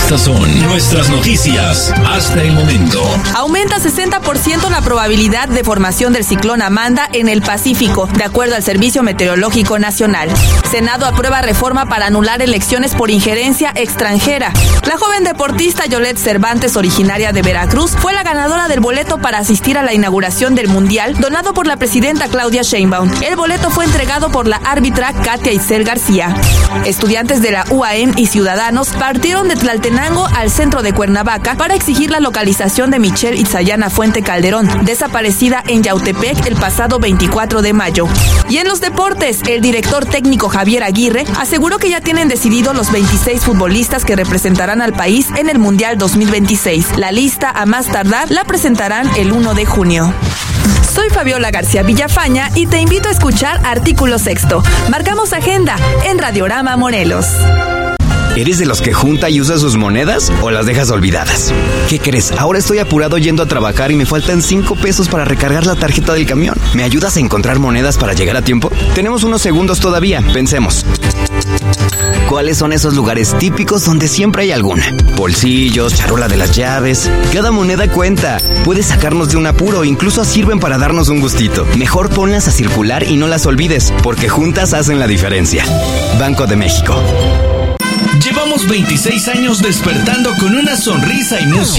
Estas son nuestras noticias hasta el momento. Aumenta 60% la probabilidad de formación del ciclón Amanda en el Pacífico, de acuerdo al Servicio Meteorológico Nacional. Senado aprueba reforma para anular elecciones por injerencia extranjera. La joven deportista Yolette Cervantes, originaria de Veracruz, fue la ganadora del boleto para asistir a la inauguración del Mundial, donado por la presidenta Claudia Sheinbaum. El boleto fue entregado por la árbitra Katia Isel García. Estudiantes de la UAM y ciudadanos partieron de Tlaltenango al centro de Cuernavaca para exigir la localización de Michelle Itzayana Fuente Calderón, desaparecida en Yautepec el pasado 24 de mayo. Y en los deportes, el director técnico Javier Aguirre aseguró que ya tienen decididos los 26 futbolistas que representarán al país en el Mundial 2026. La lista, a más tardar, la presentarán el 1 de junio. Soy Fabiola García Villafaña y te invito a escuchar Artículo Sexto. Marcamos agenda en Radiorama Morelos. ¿Eres de los que junta y usa sus monedas o las dejas olvidadas? ¿Qué crees? Ahora estoy apurado yendo a trabajar y me faltan 5 pesos para recargar la tarjeta del camión. ¿Me ayudas a encontrar monedas para llegar a tiempo? Tenemos unos segundos todavía, pensemos. ¿Cuáles son esos lugares típicos donde siempre hay alguna? Bolsillos, charola de las llaves. Cada moneda cuenta. Puede sacarnos de un apuro, incluso sirven para darnos un gustito. Mejor ponlas a circular y no las olvides, porque juntas hacen la diferencia. Banco de México. Llevamos 26 años despertando con una sonrisa y música.